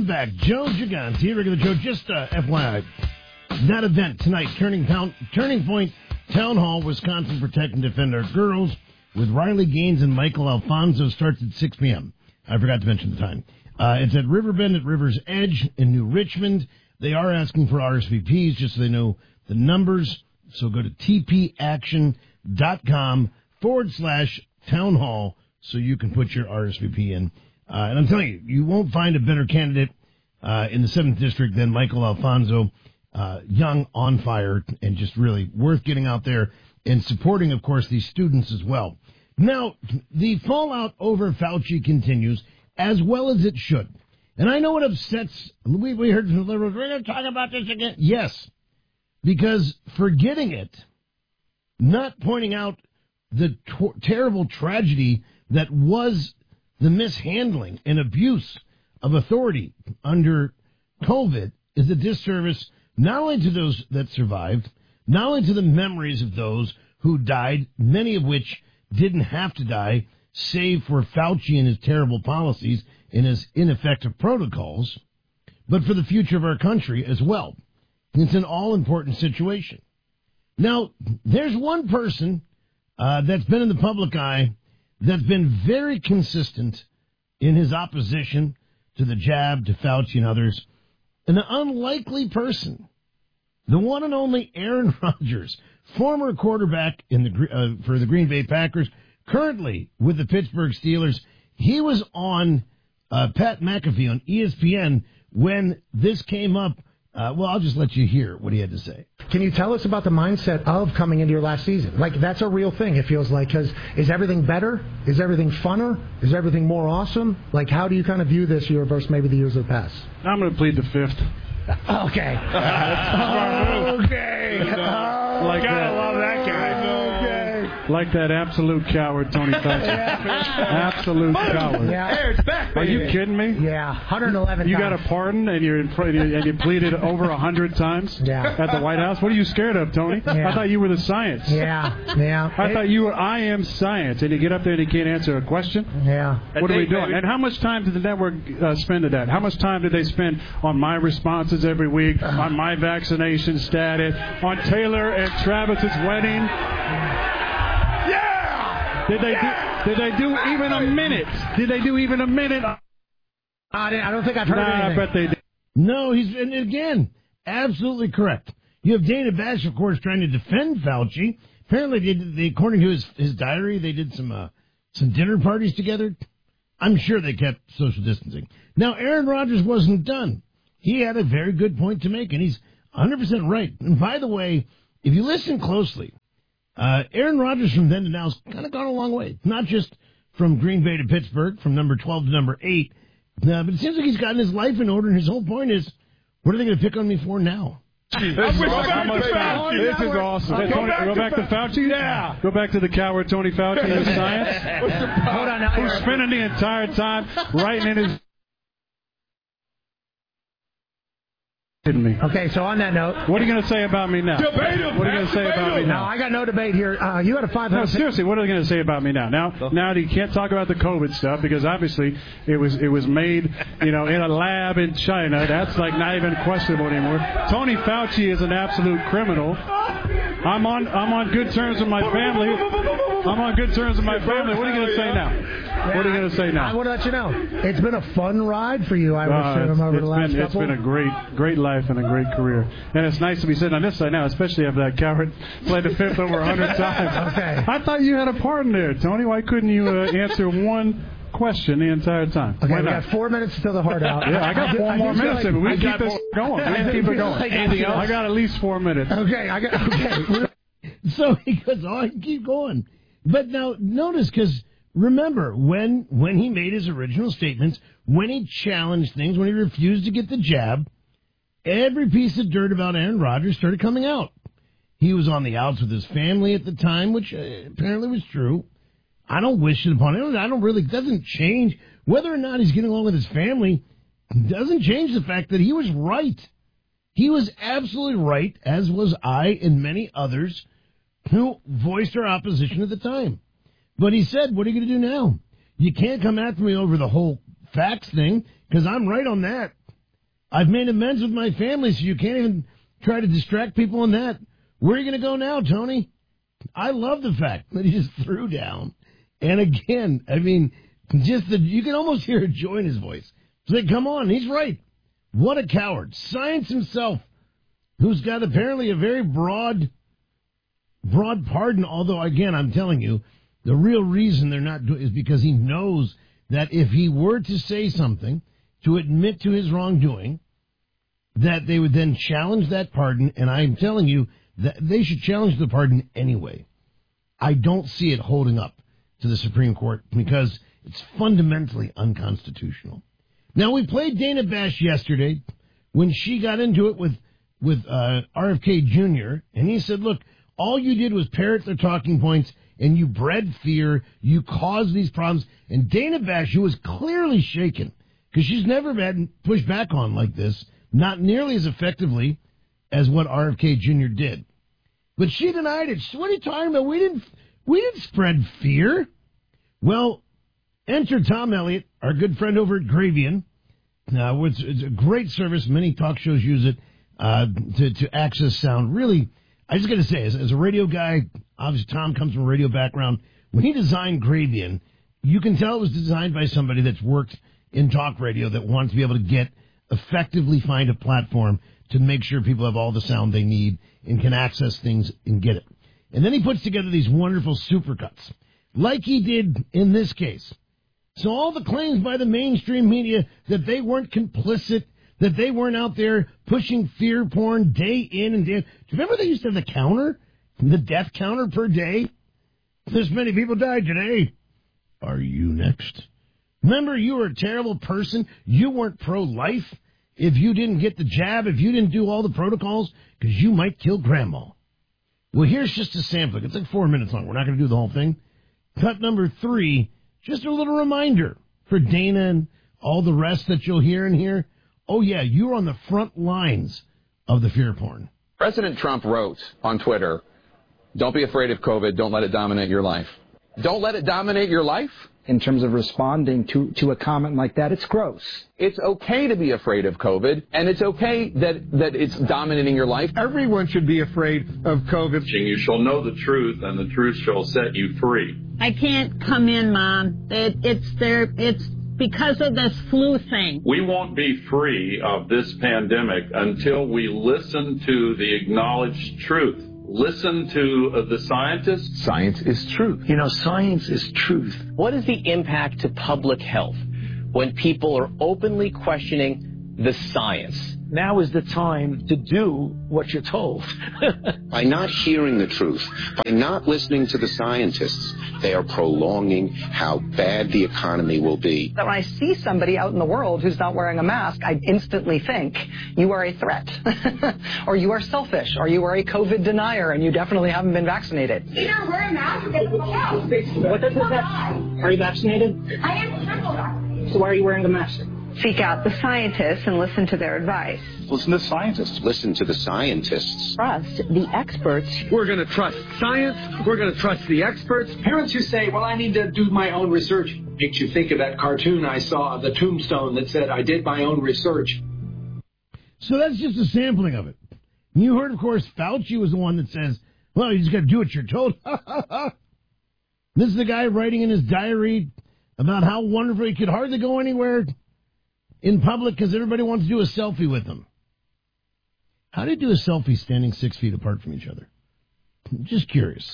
back. Joe Gigante, regular Joe. Just FYI, that event tonight, Turning Point Town Hall, Wisconsin, Protect and Defend Our Girls, with Riley Gaines and Michael Alfonso, starts at 6 p.m. I forgot to mention the time. It's at Riverbend at River's Edge in New Richmond. They are asking for RSVPs, just so they know the numbers. So go to tpaction.com/town hall so you can put your RSVP in. And I'm telling you, you won't find a better candidate in the 7th District than Michael Alfonso. Young, on fire, and just really worth getting out there and supporting, of course, these students as well. Now, the fallout over Fauci continues, as well as it should. And I know it upsets, we heard from the liberals, we're going to talk about this again. Yes, because forgetting it, not pointing out the terrible tragedy that was the mishandling and abuse of authority under COVID is a disservice not only to those that survived, not only to the memories of those who died, many of which didn't have to die, save for Fauci and his terrible policies and his ineffective protocols, but for the future of our country as well. It's an all-important situation. Now, there's one person that's been in the public eye that's been very consistent in his opposition to the jab, to Fauci and others. An unlikely person, the one and only Aaron Rodgers, former quarterback for the Green Bay Packers, currently with the Pittsburgh Steelers. He was on Pat McAfee on ESPN when this came up. I'll just let you hear what he had to say. Can you tell us about the mindset of coming into your last season? Like, that's a real thing, it feels like, because is everything better? Is everything funner? Is everything more awesome? Like, how do you kind of view this year versus maybe the years of the past? I'm going to plead the fifth. Okay. Okay. Gotta love that guy. Like that absolute coward, Tony Fauci. Absolute coward. Yeah. Hey, it's back, baby. Are you kidding me? Yeah, 111 You times. got a pardon and you pleaded over 100 times at the White House? What are you scared of, Tony? Yeah. I thought you were the science. Yeah. I thought you were I am science, and you get up there and you can't answer a question? Yeah. What are we doing? And how much time did the network spend at that? How much time did they spend on my responses every week, on my vaccination status, on Taylor and Travis's wedding? Did they do even a minute? Did they do even a minute? I don't think I've heard anything. I bet they did. No, and again, absolutely correct. You have Dana Bash, of course, trying to defend Fauci. Apparently, according to his diary, they did some dinner parties together. I'm sure they kept social distancing. Now, Aaron Rodgers wasn't done. He had a very good point to make, and he's 100% right. And by the way, if you listen closely, Aaron Rodgers from then to now has kind of gone a long way. Not just from Green Bay to Pittsburgh, from number 12 to number 8. But it seems like he's gotten his life in order, and his whole point is, what are they going to pick on me for now? This is awesome. Go back to Fauci? Yeah. Go back to the coward Tony Fauci and his science? Hold on now. Who's spending the entire time writing in his... Me. Okay, so on that note, what are you going to say about me now? Debate him. What are you going to say about me no, now? I got no debate here. You had a 500. No, seriously, what are they going to say about me now? Now you can't talk about the COVID stuff because obviously it was made, in a lab in China. That's like not even questionable anymore. Tony Fauci is an absolute criminal. I'm on good terms with my family. What are you going to say now? What are you going to say now? I want to let you know. It's been a fun ride for you, I would assume, over the last couple. It's been a great life and a great career. And it's nice to be sitting on this side now, especially after that coward played the fifth over 100 times. Okay. I thought you had a pardon there, Tony. Why couldn't you answer one question the entire time? Okay, we got 4 minutes till the heart out. Yeah, I got 4 more minutes of it. We keep this going. Anything else? I got at least 4 minutes. Okay, So he goes on, keep going. But now, notice, because remember, when he made his original statements, when he challenged things, when he refused to get the jab, every piece of dirt about Aaron Rodgers started coming out. He was on the outs with his family at the time, which apparently was true. I don't wish it upon him. It doesn't change. Whether or not he's getting along with his family doesn't change the fact that he was right. He was absolutely right, as was I and many others who voiced our opposition at the time. But he said, what are you going to do now? You can't come after me over the whole facts thing, because I'm right on that. I've made amends with my family, so you can't even try to distract people on that. Where are you going to go now, Tony? I love the fact that he just threw down. And again, I mean, you can almost hear a joy in his voice. It's like, come on, he's right. What a coward. Science himself, who's got apparently a very broad pardon, although, again, I'm telling you, the real reason they're not doing it is because he knows that if he were to say something, to admit to his wrongdoing, that they would then challenge that pardon, and I'm telling you that they should challenge the pardon anyway. I don't see it holding up to the Supreme Court because it's fundamentally unconstitutional. Now, we played Dana Bash yesterday when she got into it with RFK Jr., and he said, look, all you did was parrot their talking points, and you bred fear, you caused these problems, and Dana Bash, who was clearly shaken, because she's never been pushed back on like this, not nearly as effectively as what RFK Jr. did. But she denied it. What are you talking about? We didn't spread fear. Well, enter Tom Elliott, our good friend over at Gravian. It's a great service. Many talk shows use it to access sound. Really, I just got to say, as a radio guy, obviously Tom comes from a radio background. When he designed Gravian, you can tell it was designed by somebody that's worked in talk radio that wants to be able to effectively find a platform to make sure people have all the sound they need and can access things and get it. And then he puts together these wonderful supercuts, like he did in this case. So all the claims by the mainstream media that they weren't complicit, that they weren't out there pushing fear porn day in and day out. Do you remember they used to have the counter, the death counter per day? This many people died today. Are you next? Remember, you were a terrible person. You weren't pro-life. If you didn't get the jab, if you didn't do all the protocols, because you might kill grandma. Well, here's just a sampling. It's like 4 minutes long. We're not going to do the whole thing. Cut number 3, just a little reminder for Dana and all the rest that you'll hear in here. Oh, yeah, you're on the front lines of the fear porn. President Trump wrote on Twitter, don't be afraid of COVID. Don't let it dominate your life. Don't let it dominate your life? In terms of responding to a comment like that, it's gross. It's okay to be afraid of COVID, and it's okay that it's dominating your life. Everyone should be afraid of COVID. You shall know the truth, and the truth shall set you free. I can't come in, Mom. It's because of this flu thing. We won't be free of this pandemic until we listen to the acknowledged truth. Listen to the scientists. Science is truth. You know, science is truth. What is the impact to public health when people are openly questioning the science? Now is the time to do what you're told. By not hearing the truth, by not listening to the scientists, they are prolonging how bad the economy will be. When I see somebody out in the world who's not wearing a mask, I instantly think you are a threat, or you are selfish, or you are a COVID denier, and you definitely haven't been vaccinated. Either wear a mask or get out. What does this have? Are you vaccinated? I am. So why are you wearing the mask? Seek out the scientists and listen to their advice. Listen to scientists. Listen to the scientists. Trust the experts. We're going to trust science. We're going to trust the experts. Parents who say, well, I need to do my own research, makes you think of that cartoon I saw of the tombstone that said, I did my own research. So that's just a sampling of it. You heard, of course, Fauci was the one that says, well, you just got to do what you're told. This is the guy writing in his diary about how wonderful he could hardly go anywhere in public because everybody wants to do a selfie with him. How do you do a selfie standing 6 feet apart from each other? I'm just curious.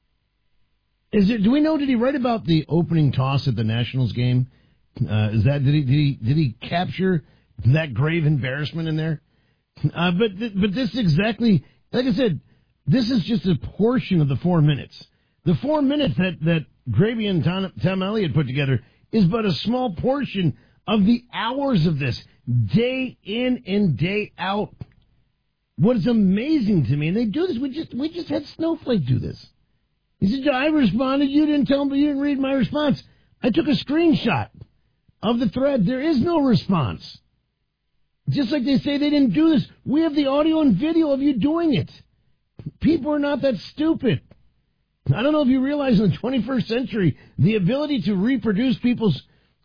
Do we know, did he write about the opening toss at the Nationals game? Did he capture that grave embarrassment in there? But this exactly, like I said, this is just a portion of the 4 minutes. The 4 minutes that Gravy and Tom Elliott put together is but a small portion of the hours of this, day in and day out. What is amazing to me, and they do this, we just had Snowflake do this. He said, I responded, you didn't tell me, you didn't read my response. I took a screenshot of the thread. There is no response. Just like they say they didn't do this, we have the audio and video of you doing it. People are not that stupid. I don't know if you realize in the 21st century, the ability to reproduce people's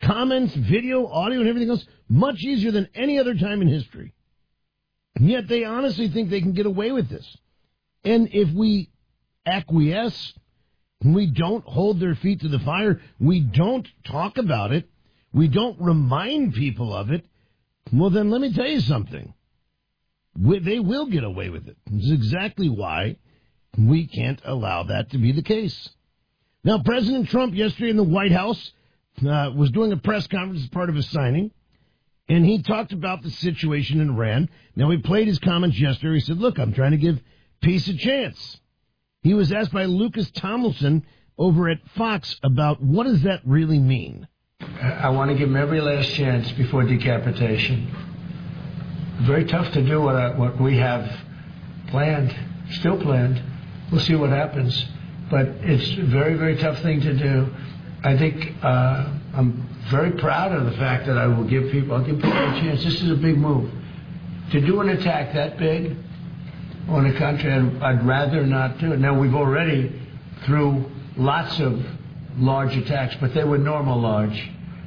comments, video, audio, and everything else, much easier than any other time in history. And yet they honestly think they can get away with this. And if we acquiesce, we don't hold their feet to the fire, we don't talk about it, we don't remind people of it, well, then let me tell you something. They will get away with it. This is exactly why we can't allow that to be the case. Now, President Trump yesterday in the White House was doing a press conference as part of his signing, and he talked about the situation in Iran. Now, he played his comments yesterday. He said, look, I'm trying to give peace a chance. He was asked by Lucas Tomlinson over at Fox about what does that really mean. I want to give him every last chance before decapitation. Very tough to do what we have planned, still planned. We'll see what happens. But it's a very, very tough thing to do. I think I'm very proud of the fact that I'll give people a chance. This is a big move. To do an attack that big on a country, I'd rather not do it. Now, we've already, through lots of large attacks, but they were normal large.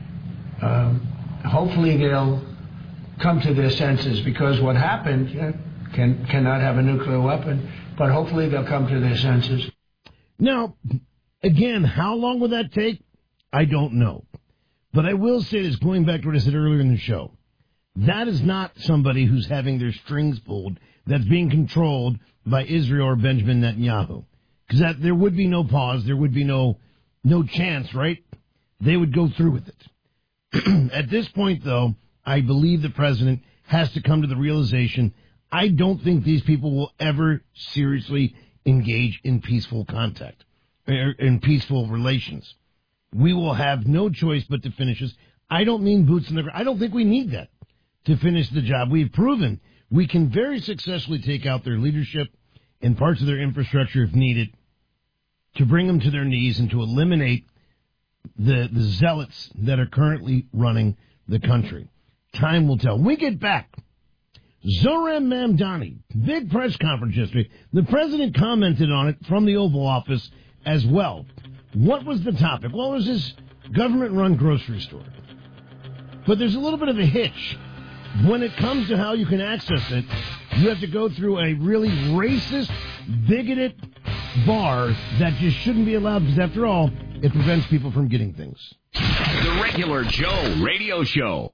Hopefully they'll come to their senses, because what happened cannot have a nuclear weapon, but hopefully they'll come to their senses. Now, again, how long will that take? I don't know. But I will say this, going back to what I said earlier in the show, that is not somebody who's having their strings pulled, that's being controlled by Israel or Benjamin Netanyahu. Because there would be no pause, there would be no chance, right? They would go through with it. At this point, though, I believe the president has to come to the realization, I don't think these people will ever seriously engage in peaceful contact, in peaceful relations. We will have no choice but to finish this. I don't mean boots in the ground. I don't think we need that to finish the job. We've proven we can very successfully take out their leadership and parts of their infrastructure if needed to bring them to their knees and to eliminate the zealots that are currently running the country. Time will tell. When we get back, Zohran Mamdani, big press conference yesterday. The president commented on it from the Oval Office as well. What was the topic? Well, it was this government-run grocery store. But there's a little bit of a hitch. When it comes to how you can access it, you have to go through a really racist, bigoted bar that just shouldn't be allowed, because after all, it prevents people from getting things. The Regular Joe Radio Show.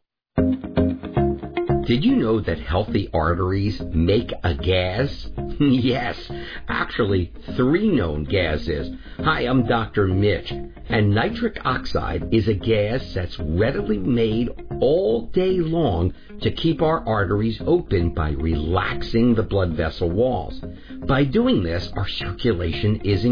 Did you know that healthy arteries make a gas? Yes, actually 3 known gases. Hi, I'm Dr. Mitch, and nitric oxide is a gas that's readily made all day long to keep our arteries open by relaxing the blood vessel walls. By doing this, our circulation is